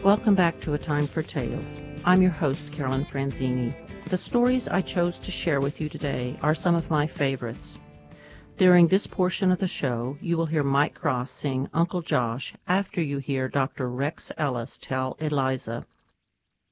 Welcome back to A Time for Tales. I'm your host, Carolyn Franzini. The stories I chose to share with you today are some of my favorites. During this portion of the show, you will hear Mike Cross sing Uncle Josh after you hear Dr. Rex Ellis tell Eliza